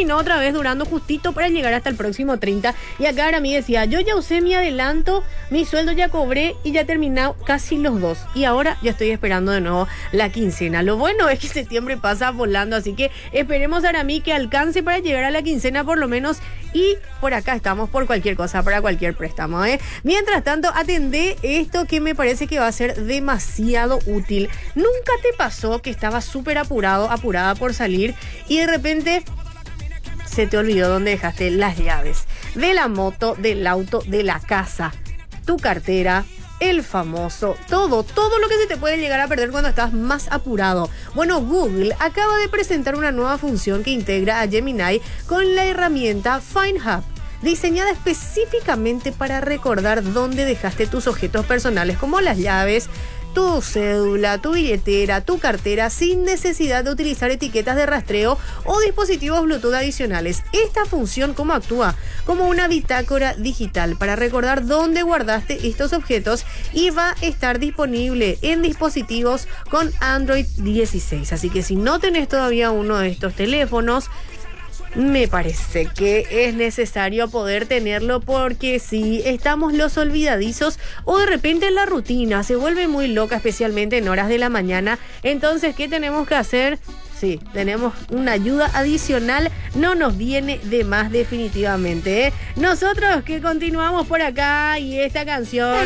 terminó otra vez durando justito para llegar hasta el próximo 30. Y acá Arami decía, yo ya usé mi adelanto, mi sueldo ya cobré y ya terminé casi los 2. Y ahora ya estoy esperando de nuevo la quincena. Lo bueno es que septiembre pasa volando, así que esperemos, Arami, que alcance para llegar a la quincena por lo menos. Y por acá estamos por cualquier cosa, para cualquier préstamo, ¿eh? Mientras tanto, atendé esto que me parece que va a ser demasiado útil. ¿Nunca te pasó que estabas súper apurada por salir y de repente se te olvidó dónde dejaste las llaves de la moto, del auto, de la casa, tu cartera, el famoso, todo lo que se te puede llegar a perder cuando estás más apurado? Bueno, Google acaba de presentar una nueva función que integra a Gemini con la herramienta Find Hub, diseñada específicamente para recordar dónde dejaste tus objetos personales como las llaves, tu cédula, tu billetera, tu cartera, sin necesidad de utilizar etiquetas de rastreo o dispositivos Bluetooth adicionales. Esta función, ¿cómo actúa? Como una bitácora digital para recordar dónde guardaste estos objetos, y va a estar disponible en dispositivos con Android 16. Así que si no tenés todavía uno de estos teléfonos, me parece que es necesario poder tenerlo, porque si estamos los olvidadizos o de repente la rutina se vuelve muy loca, especialmente en horas de la mañana, entonces, ¿qué tenemos que hacer? Sí, tenemos una ayuda adicional, no nos viene de más definitivamente, ¿eh? Nosotros que continuamos por acá, y esta canción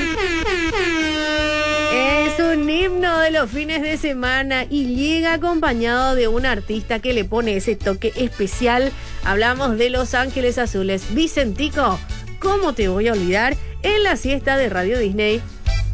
es un himno de los fines de semana y llega acompañado de un artista que le pone ese toque especial. Hablamos de Los Ángeles Azules. Vicentico, ¿cómo te voy a olvidar? En la siesta de Radio Disney.